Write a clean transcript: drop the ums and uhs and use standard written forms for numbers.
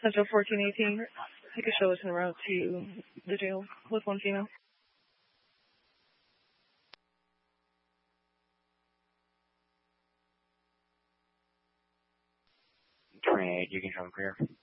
Central 1418. Take a show us en route to the jail with one female. You can come clear.